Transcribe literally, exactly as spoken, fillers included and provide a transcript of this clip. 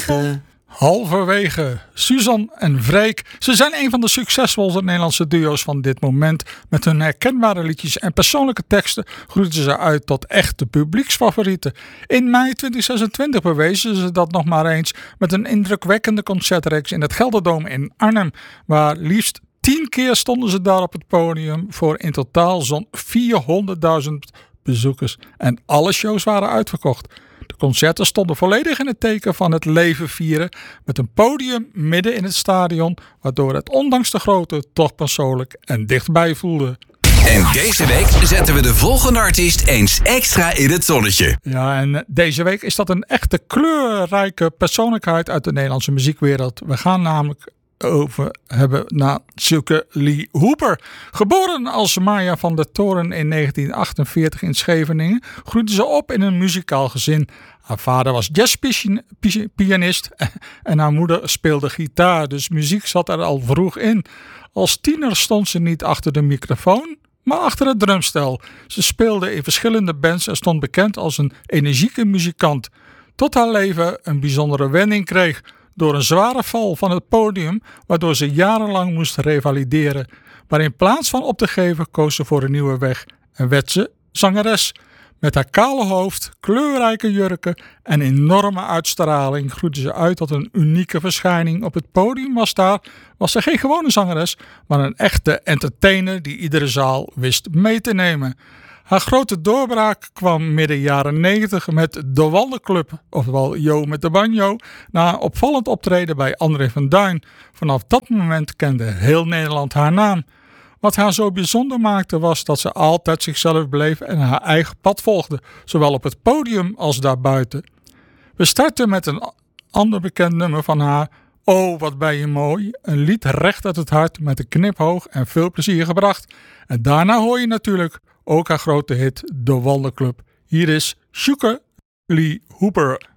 halverwege. Halverwege. Suzanne en Freek. Ze zijn een van de succesvolste Nederlandse duo's van dit moment. Met hun herkenbare liedjes en persoonlijke teksten groeiden ze uit tot echte publieksfavorieten. In mei twintig zesentwintig bewezen ze dat nog maar eens met een indrukwekkende concertreeks in het Gelderdoom in Arnhem. Waar liefst tien keer stonden ze daar op het podium voor in totaal zo'n vierhonderdduizend bezoekers. En alle shows waren uitverkocht. De concerten stonden volledig in het teken van het leven vieren met een podium midden in het stadion, waardoor het ondanks de grootte toch persoonlijk en dichtbij voelde. En deze week zetten we de volgende artiest eens extra in het zonnetje. Ja, en deze week is dat een echte kleurrijke persoonlijkheid uit de Nederlandse muziekwereld. We gaan namelijk over hebben naar Silke Lee Hooper. Geboren als Maya van der Toren in negentien achtenveertig in Scheveningen, groeide ze op in een muzikaal gezin. Haar vader was jazzpianist en haar moeder speelde gitaar, dus muziek zat er al vroeg in. Als tiener stond ze niet achter de microfoon, maar achter het drumstel. Ze speelde in verschillende bands en stond bekend als een energieke muzikant. Tot haar leven een bijzondere wending kreeg door een zware val van het podium, waardoor ze jarenlang moest revalideren. Maar in plaats van op te geven koos ze voor een nieuwe weg en werd ze zangeres. Met haar kale hoofd, kleurrijke jurken en enorme uitstraling groeide ze uit tot een unieke verschijning. Op het podium was, daar, was ze geen gewone zangeres, maar een echte entertainer die iedere zaal wist mee te nemen. Haar grote doorbraak kwam midden jaren negentig met de Waldenclub, oftewel Jo met de banjo, na een opvallend optreden bij André van Duin. Vanaf dat moment kende heel Nederland haar naam. Wat haar zo bijzonder maakte was dat ze altijd zichzelf bleef en haar eigen pad volgde, zowel op het podium als daarbuiten. We starten met een ander bekend nummer van haar, Oh wat ben je mooi, een lied recht uit het hart met een kniphoog en veel plezier gebracht. En daarna hoor je natuurlijk ook haar grote hit, De Waldenclub. Hier is Silke Lee Hooper.